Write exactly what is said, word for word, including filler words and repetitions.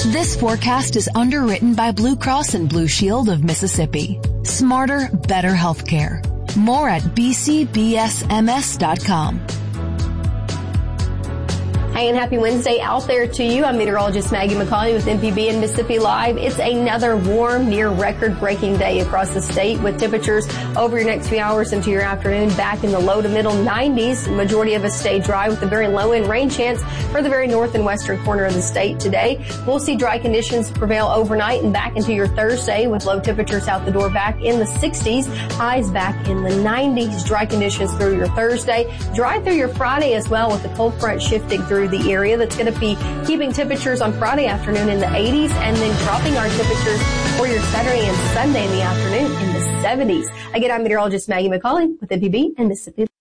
This forecast is underwritten by Blue Cross and Blue Shield of Mississippi. Smarter, better healthcare. More at b c b s m s dot com. Hey, and happy Wednesday out there to you. I'm meteorologist Maggie McCauley with M P B and Mississippi Live. It's another warm, near record-breaking day across the state with temperatures over your next few hours into your afternoon back in the low to middle nineties. The majority of us stay dry with a very low-end rain chance for the very north and western corner of the state today. We'll see dry conditions prevail overnight and back into your Thursday with low temperatures out the door back in the sixties, highs back in the nineties. Dry conditions through your Thursday, dry through your Friday as well with the cold front shifting through the area. That's going to be keeping temperatures on Friday afternoon in the eighties and then dropping our temperatures for your Saturday and Sunday in the afternoon in the seventies. Again, I'm meteorologist Maggie McCauley with M P B and Mississippi.